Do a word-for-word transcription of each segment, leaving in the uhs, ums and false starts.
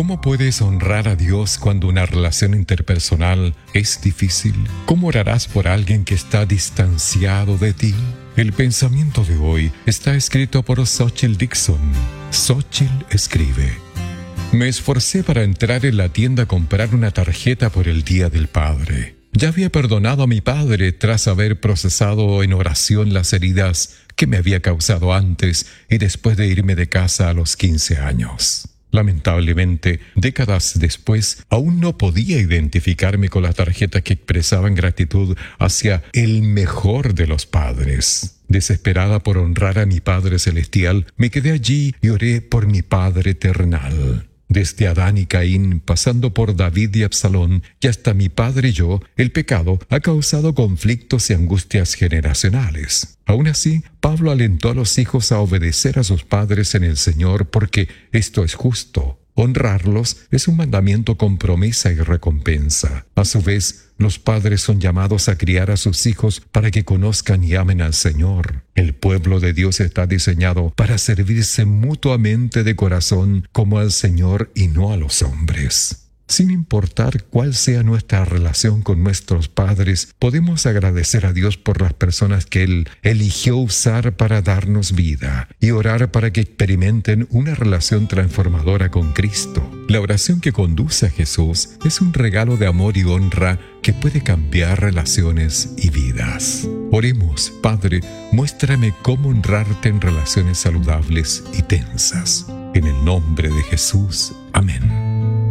¿Cómo puedes honrar a Dios cuando una relación interpersonal es difícil? ¿Cómo orarás por alguien que está distanciado de ti? El pensamiento de hoy está escrito por Xochitl Dixon. Xochitl escribe: Me esforcé para entrar en la tienda a comprar una tarjeta por el Día del Padre. Ya había perdonado a mi padre tras haber procesado en oración las heridas que me había causado antes y después de irme de casa a los quince años. Lamentablemente, décadas después, aún no podía identificarme con las tarjetas que expresaban gratitud hacia el mejor de los padres. Desesperada por honrar a mi Padre Celestial, me quedé allí y oré por mi Padre Eternal. Desde Adán y Caín, pasando por David y Absalón, y hasta mi padre y yo, el pecado ha causado conflictos y angustias generacionales. Aún así, Pablo alentó a los hijos a obedecer a sus padres en el Señor porque esto es justo. Honrarlos es un mandamiento con promesa y recompensa. A su vez, los padres son llamados a criar a sus hijos para que conozcan y amen al Señor. El pueblo de Dios está diseñado para servirse mutuamente de corazón como al Señor y no a los hombres. Sin importar cuál sea nuestra relación con nuestros padres, podemos agradecer a Dios por las personas que Él eligió usar para darnos vida y orar para que experimenten una relación transformadora con Cristo. La oración que conduce a Jesús es un regalo de amor y honra que puede cambiar relaciones y vidas. Oremos: Padre, muéstrame cómo honrarte en relaciones saludables y tensas. En el nombre de Jesús. Amén.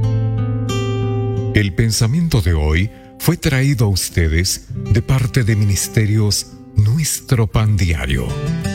El pensamiento de hoy fue traído a ustedes de parte de Ministerios Nuestro Pan Diario.